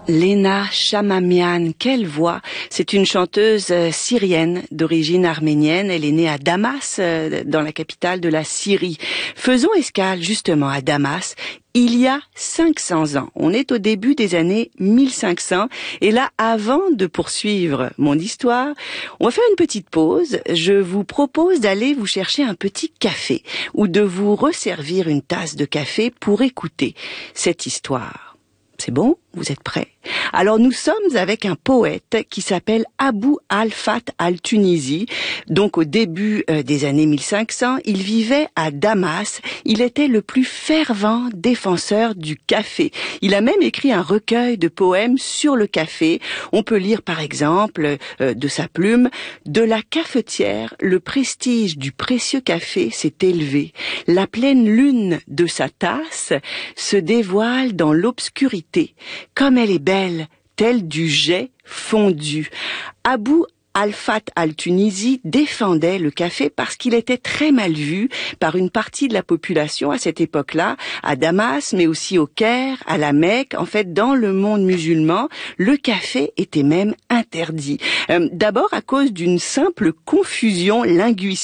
Lena Chamamian, quelle voix! C'est une chanteuse syrienne d'origine arménienne. Elle est née à Damas, dans la capitale de la Syrie. Faisons escale justement à Damas. Il y a 500 ans. On est au début des années 1500. Et là, avant de poursuivre mon histoire, on va faire une petite pause. Je vous propose d'aller vous chercher un petit café ou de vous resservir une tasse de café pour écouter cette histoire. C'est bon? Vous êtes prêts? Alors nous sommes avec un poète qui s'appelle Abou al-Fath al-Tunisi. Donc au début des années 1500, il vivait à Damas. Il était le plus fervent défenseur du café. Il a même écrit un recueil de poèmes sur le café. On peut lire par exemple de sa plume: de la cafetière, le prestige du précieux café s'est élevé. La pleine lune de sa tasse se dévoile dans l'obscurité. Comme elle est belle, telle du jet fondu. Abou al-Fath al-Tunisi défendait le café parce qu'il était très mal vu par une partie de la population à cette époque-là, à Damas, mais aussi au Caire, à la Mecque. En fait, dans le monde musulman, le café était même interdit. D'abord à cause d'une simple confusion linguistique.